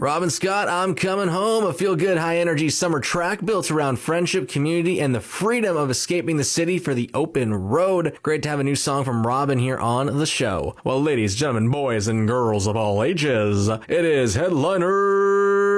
Robin Scott, I'm Coming Home, a feel-good, high-energy summer track built around friendship, community, and the freedom of escaping the city for the open road. Great to have a new song from Robin here on the show. Well, ladies, gentlemen, boys, and girls of all ages, it is headliner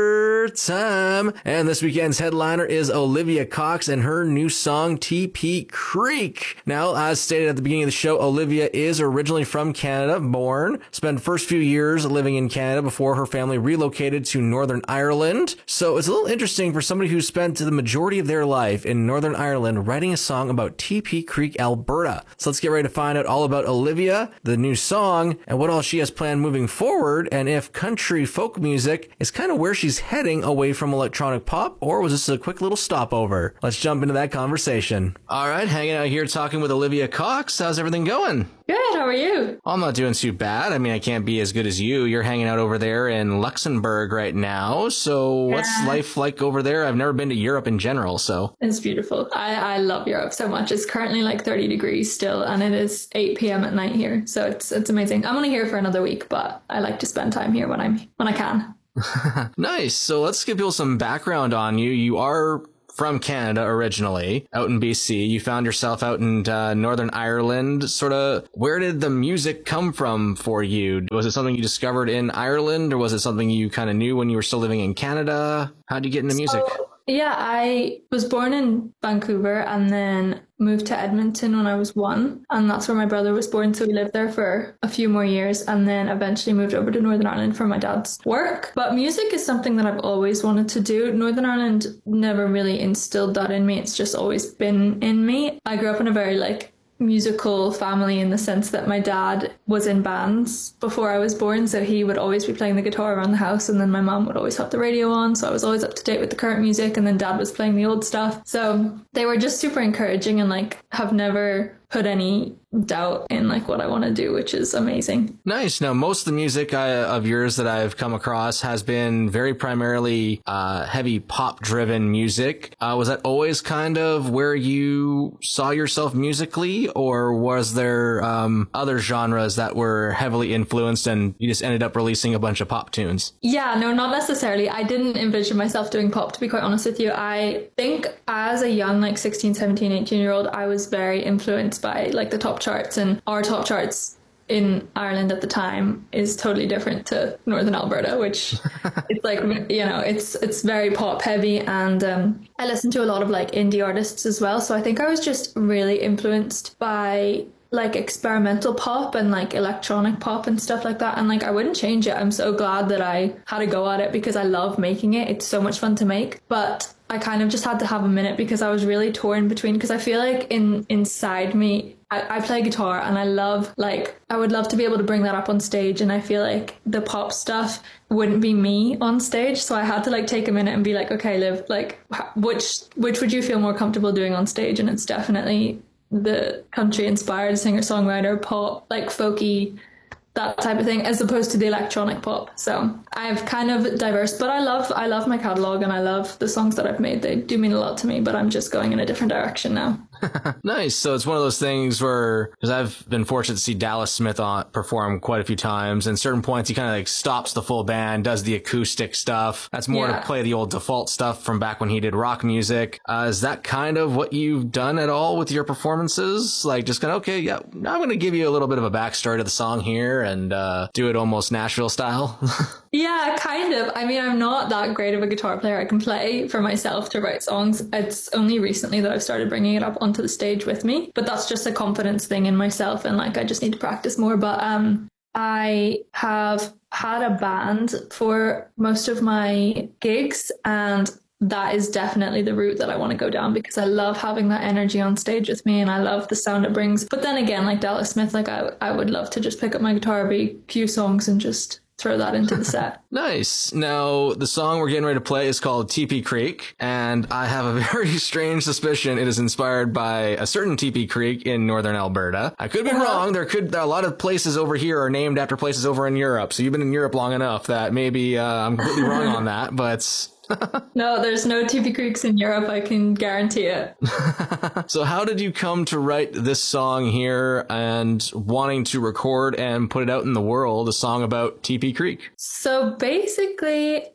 time. And this weekend's headliner is Olivia Cox and her new song, TP Creek. Now, as stated at the beginning of the show, Olivia is originally from Canada, born, spent the first few years living in Canada before her family relocated to Northern Ireland. So it's a little interesting for somebody who spent the majority of their life in Northern Ireland writing a song about TP Creek, Alberta. So let's get ready to find out all about Olivia, the new song, and what all she has planned moving forward, and if country folk music is kind of where she's heading away from electronic pop, or was this a quick little stopover? Let's jump into that conversation. All right, hanging out here talking with Olivia Cox. How's everything going? Good, how are you? I'm not doing too bad. I mean, I can't be as good as you. You're hanging out over there in Luxembourg right now. So what's life like over there? I've never been to Europe in general, so. It's beautiful. I love Europe so much. It's currently like 30 degrees still, and it is 8 p.m. at night here. So it's amazing. I'm only here for another week, but I like to spend time here when I can. Nice. So let's give people some background on you. You are from Canada originally, out in BC. You found yourself out in Northern Ireland. Sort of, where did the music come from for you? Was it something you discovered in Ireland, or was it something you kind of knew when you were still living in Canada? How did you get into music? Yeah, I was born in Vancouver and then moved to Edmonton when I was 1. And that's where my brother was born. So we lived there for a few more years and then eventually moved over to Northern Ireland for my dad's work. But music is something that I've always wanted to do. Northern Ireland never really instilled that in me. It's just always been in me. I grew up in a very musical family in the sense that my dad was in bands before I was born, so he would always be playing the guitar around the house, and then my mom would always have the radio on, so I was always up to date with the current music, and then dad was playing the old stuff. So they were just super encouraging and have never put any doubt in what I want to do, which is amazing. Nice. Now, most of the music of yours that I've come across has been very primarily heavy pop driven music. Was that always kind of where you saw yourself musically, or was there other genres that were heavily influenced and you just ended up releasing a bunch of pop tunes? Yeah, no, not necessarily. I didn't envision myself doing pop, to be quite honest with you. I think as a young 16, 17, 18-year-old, I was very influenced by the top charts, and our top charts in Ireland at the time is totally different to Northern Alberta, which it's it's very pop heavy, and I listened to a lot of indie artists as well, so I think I was just really influenced by experimental pop and electronic pop and stuff like that, and I wouldn't change it. I'm so glad that I had a go at it because I love making it. It's so much fun to make, but I kind of just had to have a minute because I was really torn between, because I feel inside me I play guitar and I would love to be able to bring that up on stage, and I feel the pop stuff wouldn't be me on stage, so I had to take a minute and be okay, Liv, which would you feel more comfortable doing on stage? And it's definitely the country inspired singer-songwriter pop, folky, that type of thing, as opposed to the electronic pop. So I've kind of diverse, but I love my catalog and I love the songs that I've made. They do mean a lot to me, but I'm just going in a different direction now. Nice. So it's one of those things where, because I've been fortunate to see Dallas Smith perform quite a few times, and certain points he kind of stops the full band, does the acoustic stuff. That's more to play the old default stuff from back when he did rock music. Is that kind of what you've done at all with your performances? Just kind of, okay, yeah, I'm going to give you a little bit of a backstory to the song here and do it almost Nashville style? Yeah, kind of. I mean, I'm not that great of a guitar player. I can play for myself to write songs. It's only recently that I've started bringing it up onto the stage with me, but that's just a confidence thing in myself, and I just need to practice more. But I have had a band for most of my gigs, and that is definitely the route that I want to go down, because I love having that energy on stage with me and I love the sound it brings. But then again, Dallas Smith, I would love to just pick up my guitar, be a few songs, and just throw that into the set. Nice. Now, the song we're getting ready to play is called TP Creek, and I have a very strange suspicion it is inspired by a certain TP Creek in Northern Alberta. I could be wrong. There are a lot of places over here are named after places over in Europe, so you've been in Europe long enough that maybe I'm completely wrong on that, but No, there's no TP Creeks in Europe, I can guarantee it. So how did you come to write this song here and wanting to record and put it out in the world, a song about TP Creek? So basically,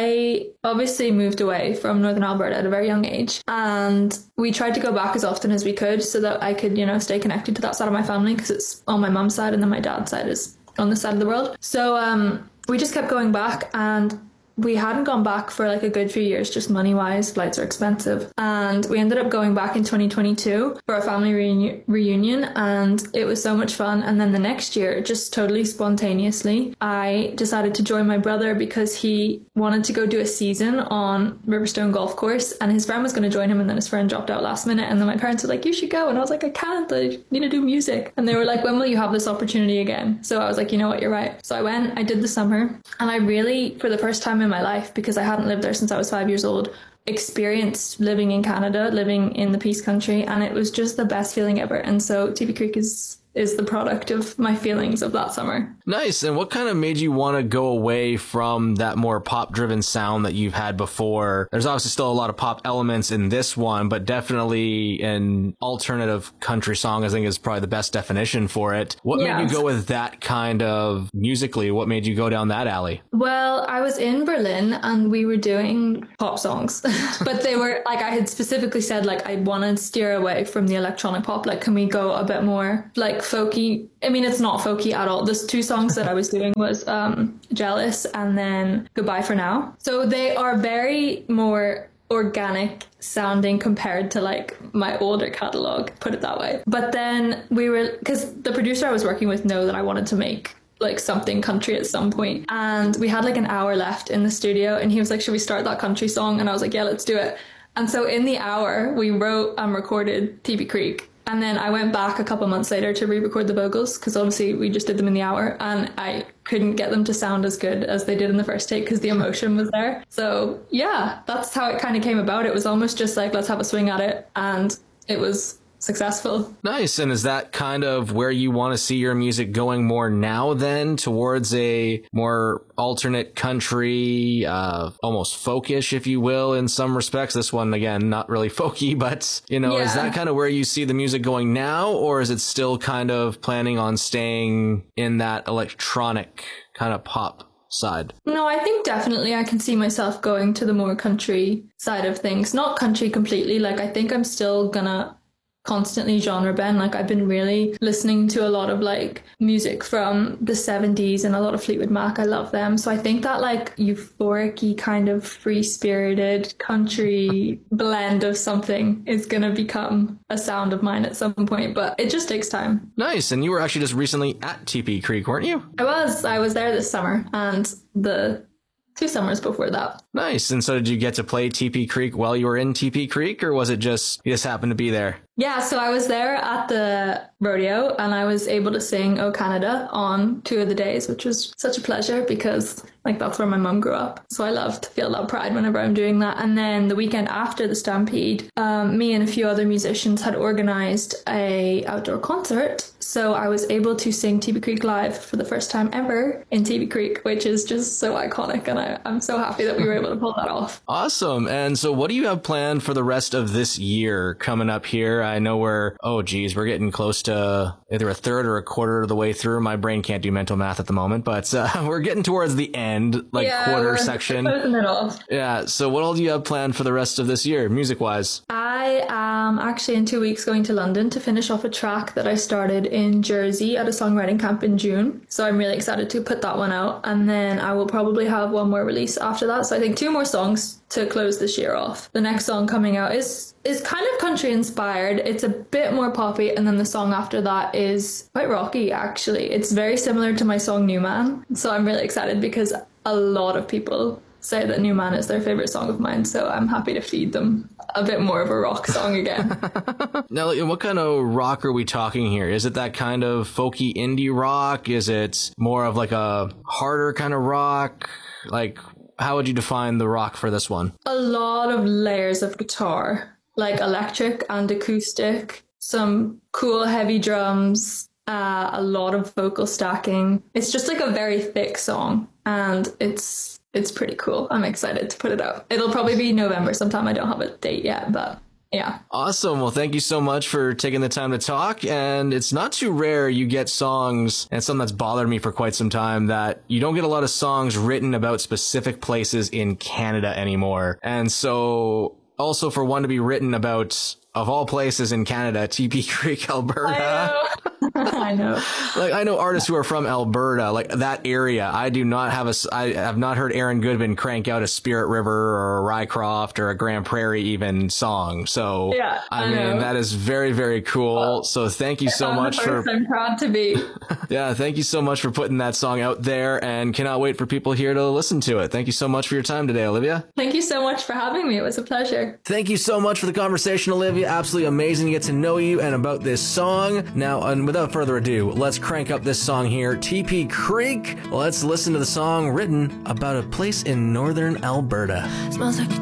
I obviously moved away from Northern Alberta at a very young age, and we tried to go back as often as we could so that I could, stay connected to that side of my family, because it's on my mum's side and then my dad's side is on this side of the world. So we just kept going back, and we hadn't gone back for like a good few years, just money-wise. Flights are expensive. And we ended up going back in 2022 for a family reunion, and it was so much fun. And then the next year, just totally spontaneously, I decided to join my brother because he wanted to go do a season on Riverstone Golf Course, and his friend was going to join him, and then his friend dropped out last minute. And then my parents were like, you should go. And I was like, I can't, I need to do music. And they were like, when will you have this opportunity again? So I was like, you know what, you're right. So I went, I did the summer, and I really, for the first time in my life, because I hadn't lived there since I was 5 years old, experienced living in Canada, living in the Peace Country, and it was just the best feeling ever. And so TP Creek is the product of my feelings of that summer. Nice. And what kind of made you want to go away from that more pop-driven sound that you've had before? There's obviously still a lot of pop elements in this one, but definitely an alternative country song, I think, is probably the best definition for it. What made you go with that kind of musically? What made you go down that alley? Well, I was in Berlin and we were doing pop songs, but they were like, I had specifically said, like, I want to steer away from the electronic pop. Like, can we go a bit more like folky? I mean, it's not folky at all. There's two songs that I was doing was Jealous and then Goodbye for Now. So they are very more organic sounding compared to like my older catalog, put it that way. But then because the producer I was working with knew that I wanted to make like something country at some point, and we had like an hour left in the studio, and he was like, should we start that country song? And I was like, yeah, let's do it. And so in the hour we wrote and recorded TP Creek. And then I went back a couple months later to re-record the vocals, because obviously we just did them in the hour, and I couldn't get them to sound as good as they did in the first take because the emotion was there. So yeah, that's how it kind of came about. It was almost just like, let's have a swing at it, and it was successful. Nice. And is that kind of where you want to see your music going more now then, towards a more alternate country, almost folkish, if you will, in some respects? This one, again, not really folky, but, is that kind of where you see the music going now, or is it still kind of planning on staying in that electronic kind of pop side? No, I think definitely I can see myself going to the more country side of things. Not country completely. Like, I think I'm still gonna constantly genre bend. Like, I've been really listening to a lot of like music from the 70s and a lot of Fleetwood Mac. I love them. So I think that like euphoric-y kind of free-spirited country blend of something is gonna become a sound of mine at some point, but it just takes time. Nice. And you were actually just recently at TP Creek, weren't you? I was there this summer, and the 2 summers before that. Nice. And so did you get to play TP Creek while you were in TP Creek, or was it just you just happened to be there? Yeah, so I was there at the rodeo, and I was able to sing "Oh Canada" on 2 of the days, which was such a pleasure because like that's where my mum grew up. So I love to feel that pride whenever I'm doing that. And then the weekend after the Stampede, me and a few other musicians had organized a outdoor concert. So I was able to sing TP Creek live for the first time ever in TP Creek, which is just so iconic. And I'm so happy that we were able to pull that off. Awesome. And so what do you have planned for the rest of this year coming up here? I know we're getting close to either a third or a quarter of the way through. My brain can't do mental math at the moment, but we're getting towards the end, quarter section. Yeah. So what all do you have planned for the rest of this year, music-wise? I am actually in 2 weeks going to London to finish off a track that I started in Jersey at a songwriting camp in June. So I'm really excited to put that one out. And then I will probably have one more release after that. So I think 2 more songs to close this year off. The next song coming out is kind of country inspired. It's a bit more poppy, and then the song after that is quite rocky actually. It's very similar to my song New Man. So I'm really excited because a lot of people say that New Man is their favorite song of mine, so I'm happy to feed them a bit more of a rock song again. Now, what kind of rock are we talking here? Is it that kind of folky indie rock? Is it more of like a harder kind of rock? Like, how would you define the rock for this one? A lot of layers of guitar, like electric and acoustic, some cool heavy drums, a lot of vocal stacking. It's just like a very thick song, and it's it's pretty cool. I'm excited to put it out. It'll probably be November sometime. I don't have a date yet, but yeah. Awesome. Well, thank you so much for taking the time to talk. And it's not too rare you get songs, and something that's bothered me for quite some time, that you don't get a lot of songs written about specific places in Canada anymore. And so also for one to be written about, of all places in Canada, TP Creek, Alberta. I know. Like, I know artists who are from Alberta, like that area. I have not heard Aaron Goodman crank out a Spirit River or a Rycroft or a Grand Prairie even song. So, yeah, I mean, that is very, very cool. Well, so thank you so much for, I'm proud to be. Yeah, thank you so much for putting that song out there, and cannot wait for people here to listen to it. Thank you so much for your time today, Olivia. Thank you so much for having me. It was a pleasure. Thank you so much for the conversation, Olivia. Absolutely amazing to get to know you and about this song. Now, and without further ado, let's crank up this song here, TP Creek. Let's listen to the song written about a place in northern Alberta. Smells like